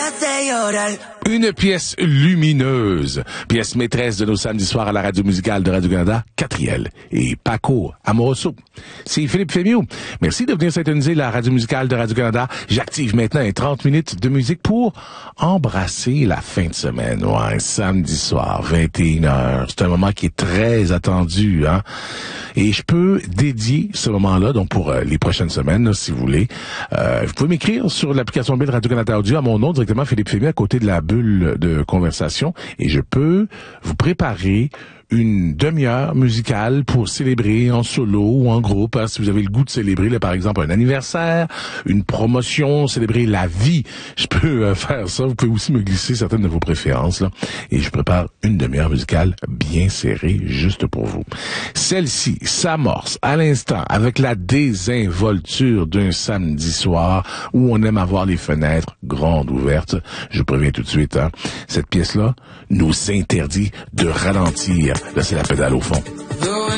Une pièce lumineuse, pièce maîtresse de nos samedis soirs à la radio musicale de Radio-Canada, Catriel et Paco Amoroso. C'est Philippe Fémieux. Merci de venir syntoniser la radio musicale de Radio-Canada. J'active maintenant 30 minutes de musique pour embrasser la fin de semaine. Ouais, samedi soir, 21h. C'est un moment qui est très attendu, hein. Et je peux dédier ce moment-là, donc pour les prochaines semaines, là, si vous voulez. Vous pouvez m'écrire sur l'application mobile Radio-Canada Audio à mon nom directement, Philippe Fémieux, à côté de la bulle de conversation. Et je peux vous préparer une demi-heure musicale pour célébrer en solo ou en groupe, hein, si vous avez le goût de célébrer, là, par exemple, un anniversaire, une promotion, célébrer la vie. Je peux faire ça. Vous pouvez aussi me glisser certaines de vos préférences, là. Et je prépare une demi-heure musicale bien serrée, juste pour vous. Celle-ci s'amorce à l'instant avec la désinvolture d'un samedi soir où on aime avoir les fenêtres grandes ouvertes. Je préviens tout de suite, hein. Cette pièce-là nous interdit de ralentir. Là, c'est la pédale au fond.